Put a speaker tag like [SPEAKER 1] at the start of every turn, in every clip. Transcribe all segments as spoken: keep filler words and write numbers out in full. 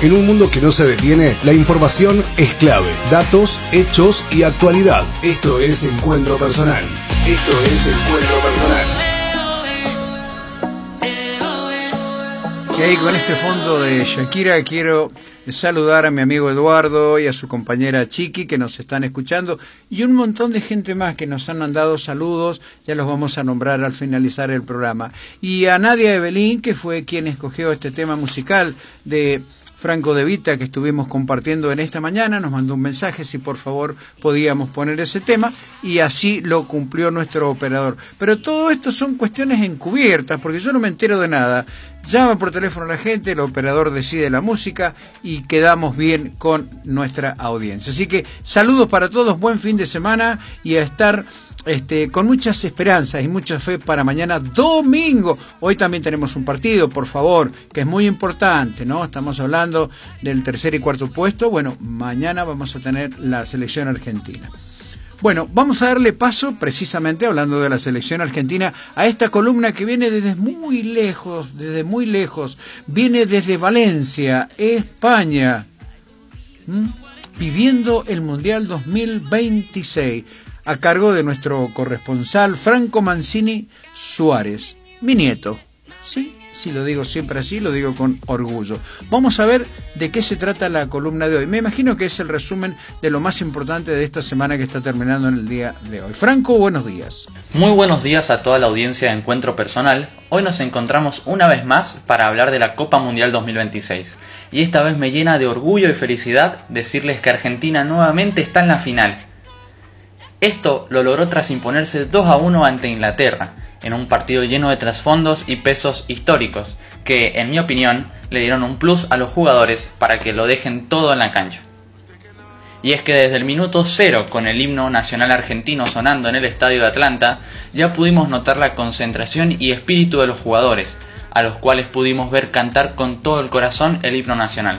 [SPEAKER 1] En un mundo que no se detiene, la información es clave. Datos, hechos y actualidad. Esto es Encuentro Personal. Esto es Encuentro Personal.
[SPEAKER 2] Y ahí con este fondo de Shakira quiero saludar a mi amigo Eduardo y a su compañera Chiqui que nos están escuchando y un montón de gente más que nos han mandado saludos, ya los vamos a nombrar al finalizar el programa. Y a Nadia Evelyn, que fue quien escogió este tema musical de Franco De Vita que estuvimos compartiendo en esta mañana, nos mandó un mensaje si por favor podíamos poner ese tema y así lo cumplió nuestro operador. Pero todo esto son cuestiones encubiertas porque yo no me entero de nada. Llama por teléfono a la gente, el operador decide la música y quedamos bien con nuestra audiencia. Así que saludos para todos, buen fin de semana y a estar este, con muchas esperanzas y mucha fe para mañana domingo. Hoy también tenemos un partido, por favor, que es muy importante, ¿no? Estamos hablando del tercer y cuarto puesto. Bueno, mañana vamos a tener la selección argentina. Bueno, vamos a darle paso, precisamente hablando de la selección argentina, a esta columna que viene desde muy lejos, desde muy lejos, viene desde Valencia, España, ¿Mm? viviendo el Mundial dos mil veintiséis, a cargo de nuestro corresponsal Franco Mancini Suárez, mi nieto, ¿sí? Sí, lo digo siempre así, lo digo con orgullo. Vamos a ver de qué se trata la columna de hoy. Me imagino que es el resumen de lo más importante de esta semana que está terminando en el día de hoy. Franco, buenos días.
[SPEAKER 3] Muy buenos días a toda la audiencia de Encuentro Personal. Hoy nos encontramos una vez más para hablar de la Copa Mundial dos mil veintiséis. Y esta vez me llena de orgullo y felicidad decirles que Argentina nuevamente está en la final. Esto lo logró tras imponerse dos a uno ante Inglaterra, en un partido lleno de trasfondos y pesos históricos, que, en mi opinión, le dieron un plus a los jugadores para que lo dejen todo en la cancha. Y es que desde el minuto cero, con el himno nacional argentino sonando en el estadio de Atlanta, ya pudimos notar la concentración y espíritu de los jugadores, a los cuales pudimos ver cantar con todo el corazón el himno nacional.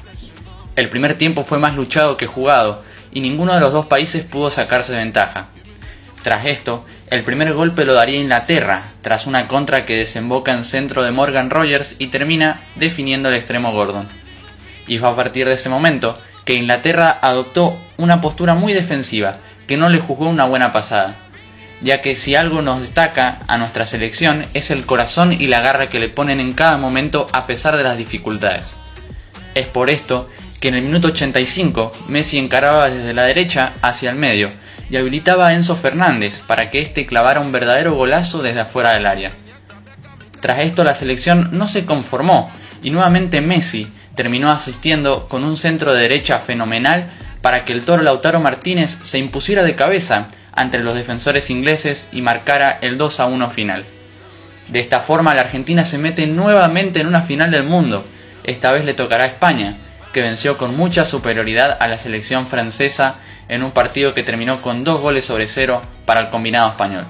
[SPEAKER 3] El primer tiempo fue más luchado que jugado, y ninguno de los dos países pudo sacarse ventaja. Tras esto, el primer golpe lo daría Inglaterra, tras una contra que desemboca en centro de Morgan Rogers y termina definiendo el extremo Gordon. Y fue a partir de ese momento que Inglaterra adoptó una postura muy defensiva, que no le jugó una buena pasada, ya que si algo nos destaca a nuestra selección es el corazón y la garra que le ponen en cada momento a pesar de las dificultades. Es por esto que en el minuto ochenta y cinco Messi encaraba desde la derecha hacia el medio, y habilitaba a Enzo Fernández para que éste clavara un verdadero golazo desde afuera del área. Tras esto la selección no se conformó y nuevamente Messi terminó asistiendo con un centro de derecha fenomenal para que el toro Lautaro Martínez se impusiera de cabeza ante los defensores ingleses y marcara el dos a uno final. De esta forma la Argentina se mete nuevamente en una final del mundo. Esta vez le tocará a España, que venció con mucha superioridad a la selección francesa en un partido que terminó con dos goles sobre cero para el combinado español.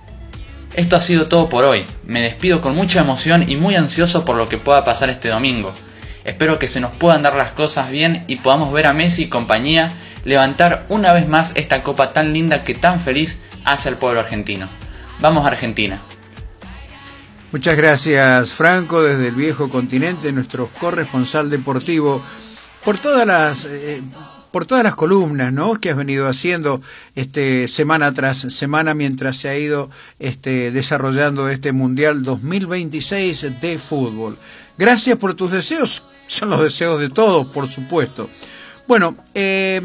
[SPEAKER 3] Esto ha sido todo por hoy. Me despido con mucha emoción y muy ansioso por lo que pueda pasar este domingo. Espero que se nos puedan dar las cosas bien y podamos ver a Messi y compañía levantar una vez más esta copa tan linda que tan feliz hace al pueblo argentino. ¡Vamos Argentina!
[SPEAKER 2] Muchas gracias, Franco, desde el viejo continente, nuestro corresponsal deportivo, por todas las... Eh, por todas las columnas, ¿no?, que has venido haciendo este semana tras semana mientras se ha ido este desarrollando este Mundial dos mil veintiséis de fútbol. Gracias por tus deseos, son los deseos de todos, por supuesto. Bueno, eh,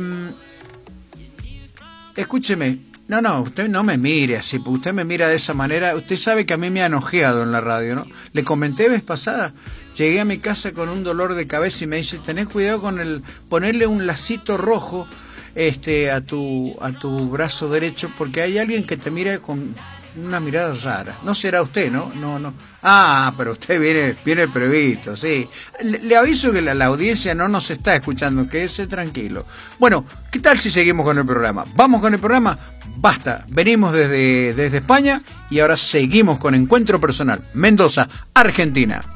[SPEAKER 2] escúcheme, no, no, usted no me mire así, porque usted me mira de esa manera. Usted sabe que a mí me ha enojeado en la radio, ¿no? Le comenté vez pasada. Llegué a mi casa con un dolor de cabeza y me dice, tenés cuidado con el ponerle un lacito rojo este a tu a tu brazo derecho porque hay alguien que te mira con una mirada rara. No será usted, ¿no? No, no. Ah, pero usted viene viene previsto, sí. Le, le aviso que la, la audiencia no nos está escuchando, quédese tranquilo. Bueno, ¿qué tal si seguimos con el programa? ¿Vamos con el programa? Basta, venimos desde, desde España y ahora seguimos con Encuentro Personal. Mendoza, Argentina.